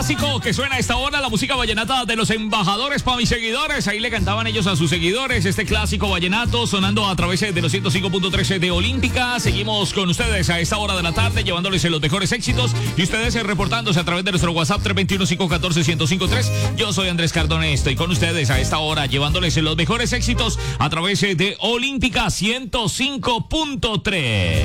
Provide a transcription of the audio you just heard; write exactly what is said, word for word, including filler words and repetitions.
clásico que suena a esta hora, la música vallenata de los embajadores para mis seguidores. Ahí le cantaban ellos a sus seguidores este clásico vallenato sonando a través de los ciento cinco punto trece de Olímpica. Seguimos con ustedes a esta hora de la tarde llevándoles los mejores éxitos y ustedes reportándose a través de nuestro WhatsApp tres dos uno, cinco uno cuatro, uno cero cinco tres. Yo soy Andrés Cardone, estoy con ustedes a esta hora llevándoles los mejores éxitos a través de Olímpica ciento cinco punto tres.